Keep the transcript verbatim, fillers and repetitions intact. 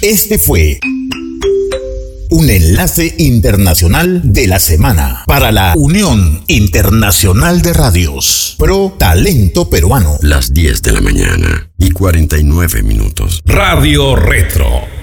Este fue un enlace internacional de la semana para la Unión Internacional de Radios Pro Talento Peruano. Las diez de la mañana y cuarenta y nueve minutos. Radio Retro.